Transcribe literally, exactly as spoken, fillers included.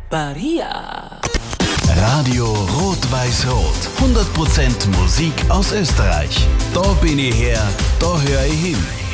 Maria. Radio Rot-Weiß-Rot. hundert Prozent Musik aus Österreich. Da bin ich her, da höre ich hin.